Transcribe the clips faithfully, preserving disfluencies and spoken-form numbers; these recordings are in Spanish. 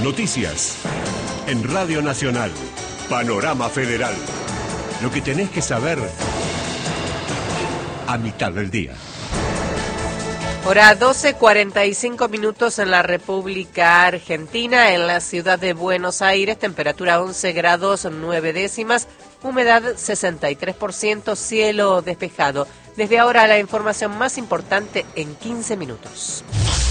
Noticias. En Radio Nacional. Panorama Federal. Lo que tenés que saber a mitad del día. Hora doce, cuarenta y cinco minutos en la República Argentina, en la ciudad de Buenos Aires, temperatura once grados nueve décimas, humedad sesenta y tres por ciento, cielo despejado. Desde ahora la información más importante en quince minutos.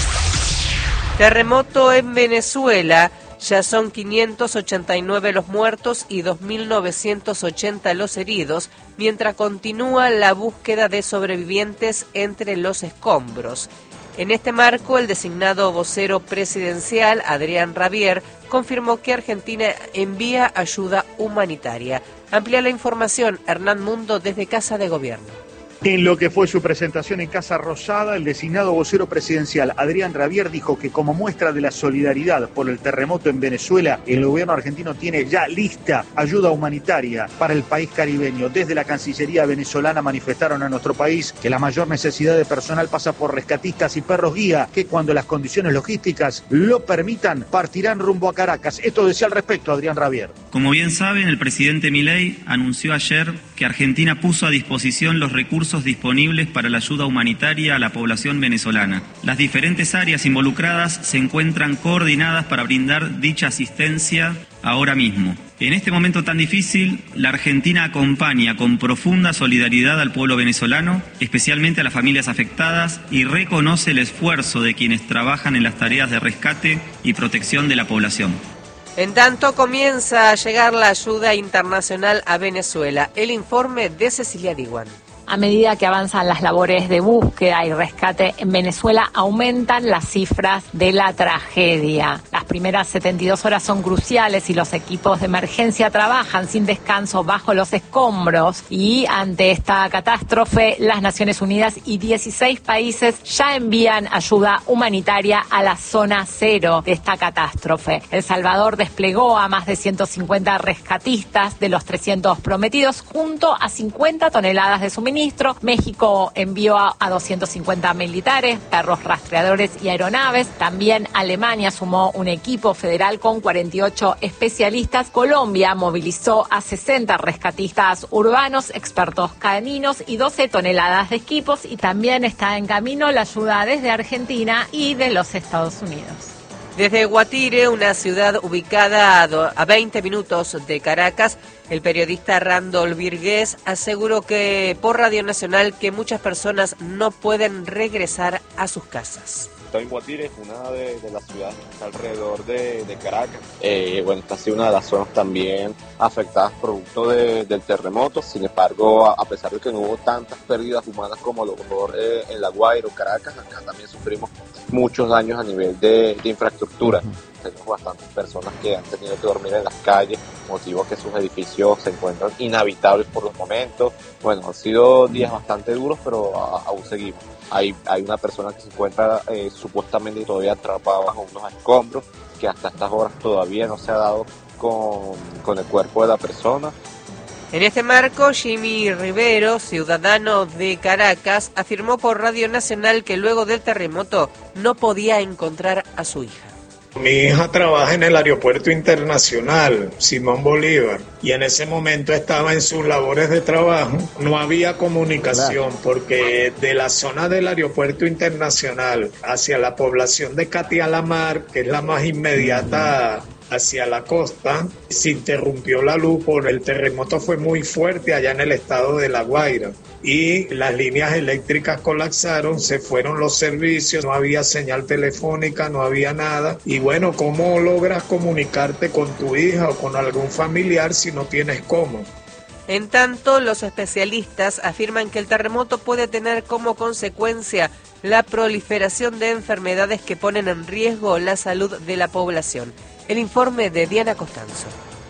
Terremoto en Venezuela. Ya son quinientos ochenta y nueve los muertos y dos mil novecientos ochenta los heridos, mientras continúa la búsqueda de sobrevivientes entre los escombros. En este marco, el designado vocero presidencial, Adrián Rabier, confirmó que Argentina envía ayuda humanitaria. Amplía la información Hernán Mundo desde Casa de Gobierno. En lo que fue su presentación en Casa Rosada, el designado vocero presidencial Adrián Rabier dijo que como muestra de la solidaridad por el terremoto en Venezuela, el gobierno argentino tiene ya lista ayuda humanitaria para el país caribeño. Desde la Cancillería venezolana manifestaron a nuestro país que la mayor necesidad de personal pasa por rescatistas y perros guía, que cuando las condiciones logísticas lo permitan, partirán rumbo a Caracas. Esto decía al respecto Adrián Rabier. Como bien saben, el presidente Milei anunció ayer que Argentina puso a disposición los recursos disponibles para la ayuda humanitaria a la población venezolana. Las diferentes áreas involucradas se encuentran coordinadas para brindar dicha asistencia ahora mismo. En este momento tan difícil, la Argentina acompaña con profunda solidaridad al pueblo venezolano, especialmente a las familias afectadas, y reconoce el esfuerzo de quienes trabajan en las tareas de rescate y protección de la población. En tanto, comienza a llegar la ayuda internacional a Venezuela. El informe de Cecilia Diwan. A medida que avanzan las labores de búsqueda y rescate en Venezuela, aumentan las cifras de la tragedia. Las primeras setenta y dos horas son cruciales y los equipos de emergencia trabajan sin descanso bajo los escombros. Y ante esta catástrofe, las Naciones Unidas y dieciséis países ya envían ayuda humanitaria a la zona cero de esta catástrofe. El Salvador desplegó a más de ciento cincuenta rescatistas de los trescientos prometidos, junto a cincuenta toneladas de suministros. México envió a, a doscientos cincuenta militares, perros rastreadores y aeronaves. También Alemania sumó un equipo federal con cuarenta y ocho especialistas. Colombia movilizó a sesenta rescatistas urbanos, expertos caninos y doce toneladas de equipos. Y también está en camino la ayuda desde Argentina y de los Estados Unidos. Desde Guatire, una ciudad ubicada a veinte minutos de Caracas, el periodista Randall Virgués aseguró que por Radio Nacional que muchas personas no pueden regresar a sus casas. Estoy en Guatire, es una de, de las ciudades que está alrededor de, de Caracas. Eh, bueno, esta ha sido una de las zonas también afectadas producto de, del terremoto. Sin embargo, a, a pesar de que no hubo tantas pérdidas humanas como a lo mejor eh, en La Guaira o Caracas, acá también sufrimos muchos daños a nivel de, de infraestructura. Tenemos bastantes personas que han tenido que dormir en las calles, motivo que sus edificios se encuentran inhabitables por los momentos. Bueno, han sido días bastante duros, pero a, aún seguimos. Hay, hay una persona que se encuentra eh, supuestamente todavía atrapada bajo unos escombros, que hasta estas horas todavía no se ha dado con, con el cuerpo de la persona. En este marco, Jimmy Rivero, ciudadano de Caracas, afirmó por Radio Nacional que luego del terremoto no podía encontrar a su hija. Mi hija trabaja en el Aeropuerto Internacional Simón Bolívar y en ese momento estaba en sus labores de trabajo. No había comunicación porque de la zona del Aeropuerto Internacional hacia la población de Catialamar, que es la más inmediata hacia la costa, se interrumpió la luz por el terremoto. Fue muy fuerte allá en el estado de La Guaira y las líneas eléctricas colapsaron, se fueron los servicios, no había señal telefónica, no había nada. Y bueno, ¿cómo logras comunicarte con tu hija o con algún familiar si no tienes cómo? En tanto, los especialistas afirman que el terremoto puede tener como consecuencia la proliferación de enfermedades que ponen en riesgo la salud de la población. El informe de Diana Costanzo.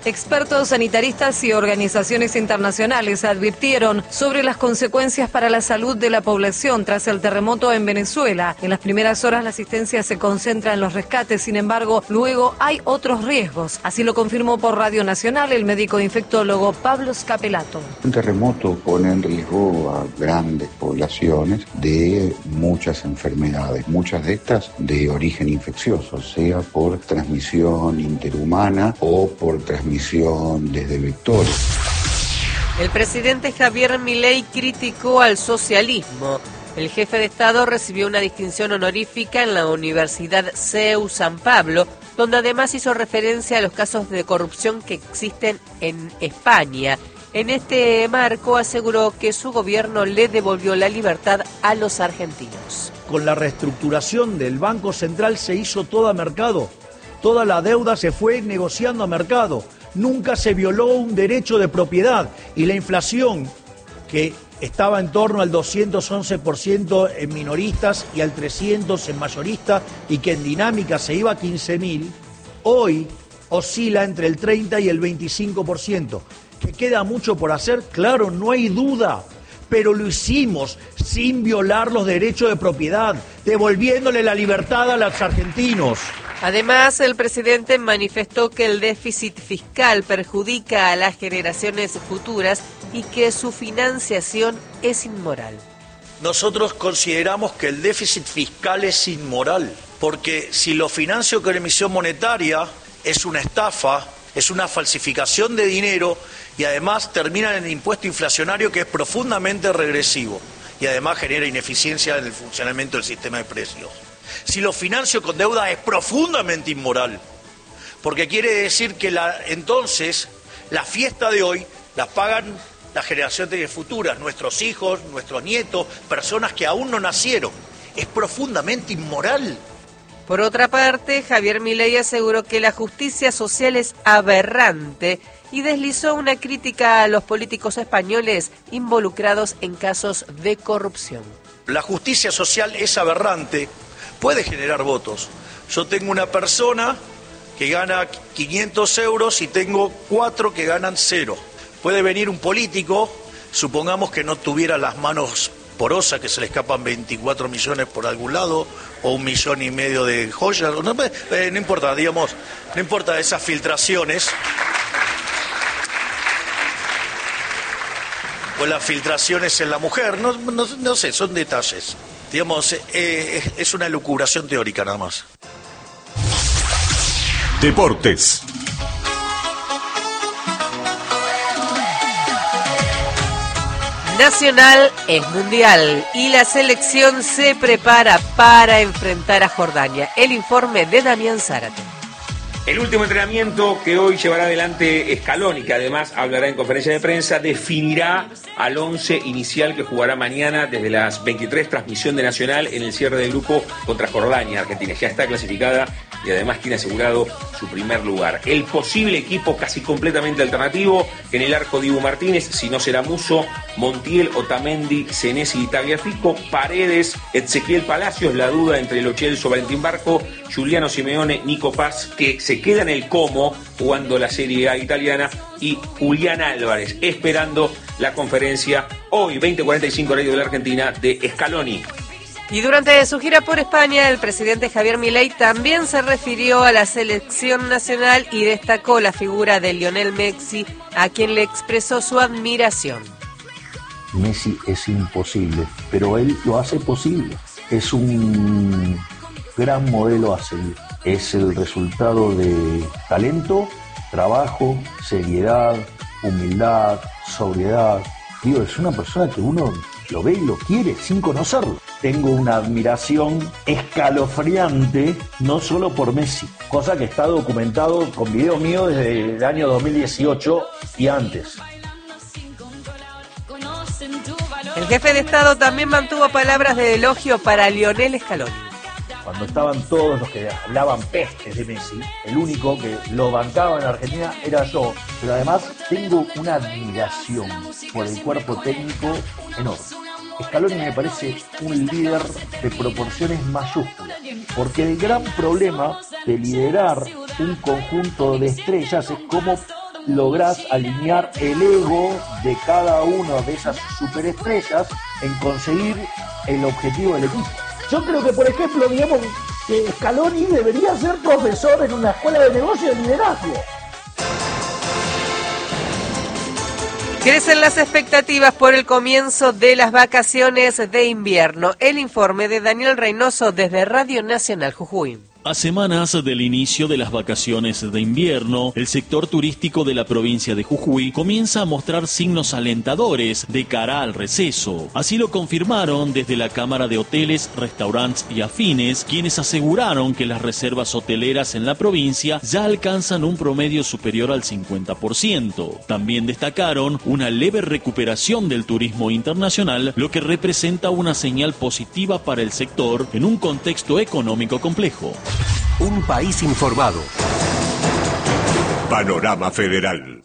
Expertos sanitaristas y organizaciones internacionales advirtieron sobre las consecuencias para la salud de la población tras el terremoto en Venezuela. En las primeras horas la asistencia se concentra en los rescates, sin embargo, luego hay otros riesgos. Así lo confirmó por Radio Nacional el médico infectólogo Pablo Scapelato. Un terremoto pone en riesgo a grandes poblaciones de muchas enfermedades, muchas de estas de origen infeccioso, sea por transmisión interhumana o por transmisión desde vectores. El presidente Javier Milei criticó al socialismo. El jefe de Estado recibió una distinción honorífica en la Universidad C E U San Pablo, donde además hizo referencia a los casos de corrupción que existen en España. En este marco aseguró que su gobierno le devolvió la libertad a los argentinos. Con la reestructuración del Banco Central se hizo todo a mercado. Toda la deuda se fue negociando a mercado. Nunca se violó un derecho de propiedad y la inflación, que estaba en torno al doscientos once por ciento en minoristas y al trescientos por ciento en mayoristas y que en dinámica se iba a quince mil, hoy oscila entre el treinta y el veinticinco por ciento. ¿Que queda mucho por hacer? Claro, no hay duda, pero lo hicimos sin violar los derechos de propiedad, devolviéndole la libertad a los argentinos. Además, el presidente manifestó que el déficit fiscal perjudica a las generaciones futuras y que su financiación es inmoral. Nosotros consideramos que el déficit fiscal es inmoral, porque si lo financio con emisión monetaria es una estafa, es una falsificación de dinero y además termina en el impuesto inflacionario que es profundamente regresivo y además genera ineficiencia en el funcionamiento del sistema de precios. Si lo financio con deuda es profundamente inmoral, porque quiere decir que la, entonces la fiesta de hoy la pagan las generaciones futuras, nuestros hijos, nuestros nietos, personas que aún no nacieron. Es profundamente inmoral. Por otra parte, Javier Milei aseguró que la justicia social es aberrante y deslizó una crítica a los políticos españoles involucrados en casos de corrupción. La justicia social es aberrante. Puede generar votos. Yo tengo una persona que gana quinientos euros y tengo cuatro que ganan cero. Puede venir un político, supongamos que no tuviera las manos porosas, que se le escapan veinticuatro millones por algún lado, o un millón y medio de joyas, no, eh, no importa, digamos, no importa esas filtraciones. O las filtraciones en la mujer, no, no, no sé, son detalles. Digamos, eh, es una elucubración teórica nada más. Deportes. Nacional es mundial y la selección se prepara para enfrentar a Jordania. El informe de Damián Zárate. El último entrenamiento que hoy llevará adelante Scaloni, que además hablará en conferencia de prensa, definirá al once inicial que jugará mañana desde las veintitrés, transmisión de Nacional en el cierre del grupo contra Jordania. Argentina ya está clasificada y además tiene asegurado su primer lugar. El posible equipo casi completamente alternativo: en el arco Dibu Martínez, si no será Musso, Montiel, Otamendi, Senesi y Tagliafico, Paredes, Ezequiel Palacios, la duda entre Lo Celso, Valentín Barco, Giuliano Simeone, Nico Paz, que se queda en el Como jugando la Serie A italiana, y Julián Álvarez esperando la conferencia hoy, veinte cuarenta y cinco horario de la Argentina, de Scaloni. Y durante su gira por España, el presidente Javier Milei también se refirió a la selección nacional y destacó la figura de Lionel Messi, a quien le expresó su admiración. Messi es imposible, pero él lo hace posible. Es un gran modelo a seguir. Es el resultado de talento, trabajo, seriedad, humildad, sobriedad. Digo, es una persona que uno lo ve y lo quiere sin conocerlo. Tengo una admiración escalofriante, no solo por Messi, cosa que está documentado con video mío desde el año dos mil dieciocho y antes. El jefe de Estado también mantuvo palabras de elogio para Lionel Scaloni. Cuando estaban todos los que hablaban pestes de Messi, el único que lo bancaba en Argentina era yo. Pero además tengo una admiración por el cuerpo técnico enorme. Scaloni me parece un líder de proporciones mayúsculas, porque el gran problema de liderar un conjunto de estrellas es cómo lográs alinear el ego de cada una de esas superestrellas en conseguir el objetivo del equipo. Yo creo que, por ejemplo, digamos que Scaloni debería ser profesor en una escuela de negocio de liderazgo. Crecen las expectativas por el comienzo de las vacaciones de invierno. El informe de Daniel Reynoso desde Radio Nacional Jujuy. A semanas del inicio de las vacaciones de invierno, el sector turístico de la provincia de Jujuy comienza a mostrar signos alentadores de cara al receso. Así lo confirmaron desde la Cámara de Hoteles, Restaurantes y Afines, quienes aseguraron que las reservas hoteleras en la provincia ya alcanzan un promedio superior al cincuenta por ciento. También destacaron una leve recuperación del turismo internacional, lo que representa una señal positiva para el sector en un contexto económico complejo. Un país informado. Panorama Federal.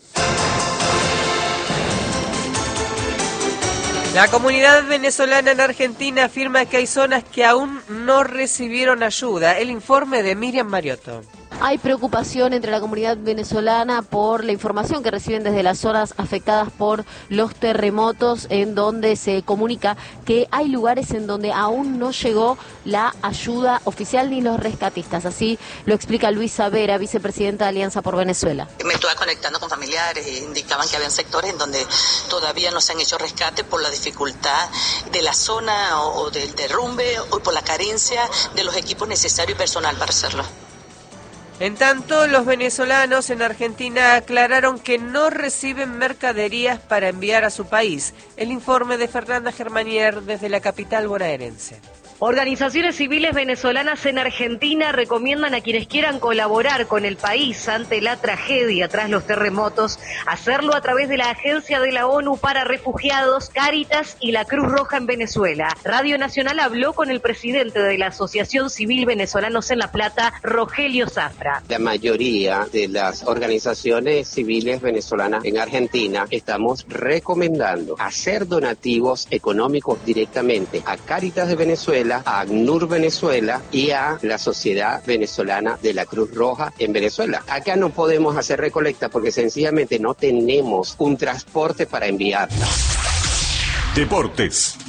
La comunidad venezolana en Argentina afirma que hay zonas que aún no recibieron ayuda. El informe de Miriam Mariotto. Hay preocupación entre la comunidad venezolana por la información que reciben desde las zonas afectadas por los terremotos, en donde se comunica que hay lugares en donde aún no llegó la ayuda oficial ni los rescatistas. Así lo explica Luisa Vera, vicepresidenta de Alianza por Venezuela. Me estuve conectando con familiares e indicaban que habían sectores en donde todavía no se han hecho rescates por la dificultad de la zona o, o del derrumbe o por la carencia de los equipos necesarios y personal para hacerlo. En tanto, los venezolanos en Argentina aclararon que no reciben mercaderías para enviar a su país. El informe de Fernanda Germanier desde la capital bonaerense. Organizaciones civiles venezolanas en Argentina recomiendan a quienes quieran colaborar con el país ante la tragedia tras los terremotos, hacerlo a través de la Agencia de la ONU para Refugiados, Cáritas y la Cruz Roja en Venezuela. Radio Nacional habló con el presidente de la Asociación Civil Venezolanos en La Plata, Rogelio Zafra. La mayoría de las organizaciones civiles venezolanas en Argentina estamos recomendando hacer donativos económicos directamente a Cáritas de Venezuela, a ACNUR Venezuela y a la Sociedad Venezolana de la Cruz Roja en Venezuela. Acá no podemos hacer recolecta porque sencillamente no tenemos un transporte para enviarla. Deportes.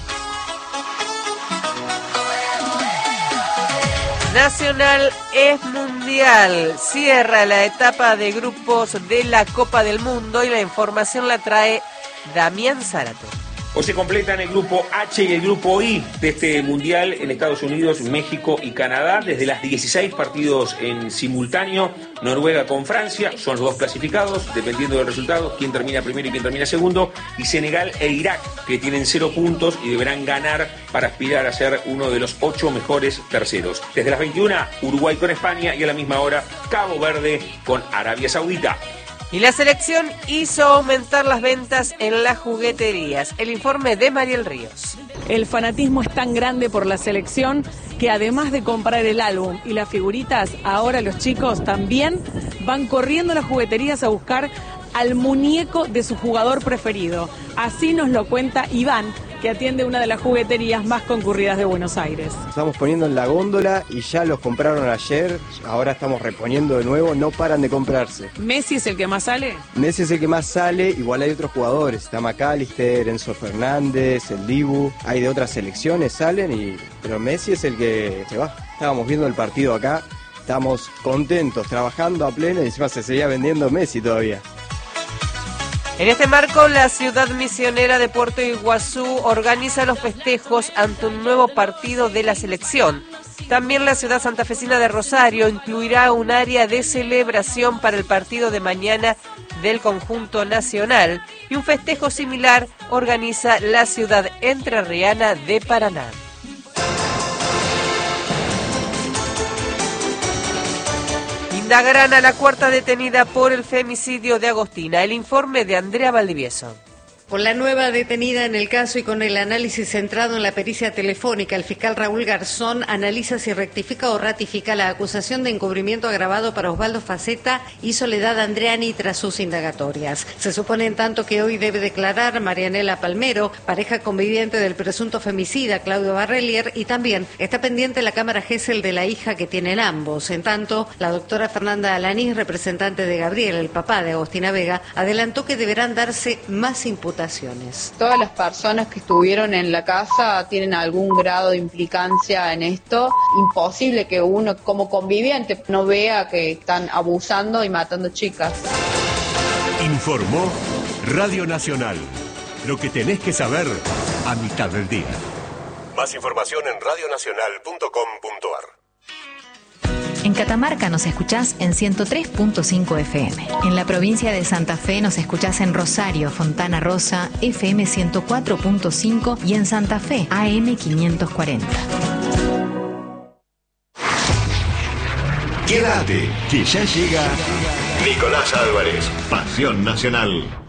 Nacional es mundial. Cierra la etapa de grupos de la Copa del Mundo y la información la trae Damián Zárate. Hoy se completan el grupo H y el grupo I de este mundial en Estados Unidos, México y Canadá. Desde las dieciséis partidos en simultáneo, Noruega con Francia, son los dos clasificados, dependiendo del resultado, quién termina primero y quién termina segundo. Y Senegal e Irak, que tienen cero puntos y deberán ganar para aspirar a ser uno de los ocho mejores terceros. Desde las veintiuna, Uruguay con España y a la misma hora, Cabo Verde con Arabia Saudita. Y la selección hizo aumentar las ventas en las jugueterías. El informe de Mariel Ríos. El fanatismo es tan grande por la selección que además de comprar el álbum y las figuritas, ahora los chicos también van corriendo a las jugueterías a buscar al muñeco de su jugador preferido. Así nos lo cuenta Iván, que atiende una de las jugueterías más concurridas de Buenos Aires. Estamos poniendo en la góndola y ya los compraron ayer, ahora estamos reponiendo de nuevo, no paran de comprarse. ¿Messi es el que más sale? Messi es el que más sale, igual hay otros jugadores, está McAllister, Enzo Fernández, el Dibu, hay de otras selecciones, salen, y pero Messi es el que se va. Estábamos viendo el partido acá, estamos contentos, trabajando a pleno y encima se seguía vendiendo Messi todavía. En este marco, la ciudad misionera de Puerto Iguazú organiza los festejos ante un nuevo partido de la selección. También la ciudad santafesina de Rosario incluirá un área de celebración para el partido de mañana del conjunto nacional, y un festejo similar organiza la ciudad entrerriana de Paraná. Indagarán a la cuarta detenida por el femicidio de Agostina. El informe de Andrea Valdivieso. Con la nueva detenida en el caso y con el análisis centrado en la pericia telefónica, el fiscal Raúl Garzón analiza si rectifica o ratifica la acusación de encubrimiento agravado para Osvaldo Facetta y Soledad Andreani tras sus indagatorias. Se supone en tanto que hoy debe declarar Marianela Palmero, pareja conviviente del presunto femicida Claudio Barrelier, y también está pendiente la cámara Gesell de la hija que tienen ambos. En tanto, la doctora Fernanda Alanís, representante de Gabriel, el papá de Agostina Vega, adelantó que deberán darse más imputaciones. Todas las personas que estuvieron en la casa tienen algún grado de implicancia en esto. Imposible que uno como conviviente no vea que están abusando y matando chicas. Informó Radio Nacional. Lo que tenés que saber a mitad del día. Más información en radio nacional punto com punto a r. En Catamarca nos escuchás en ciento tres punto cinco F M. En la provincia de Santa Fe nos escuchás en Rosario, Fontana Rosa, F M ciento cuatro punto cinco y en Santa Fe, A M quinientos cuarenta. Quédate, que ya llega Nicolás Álvarez, Pasión Nacional.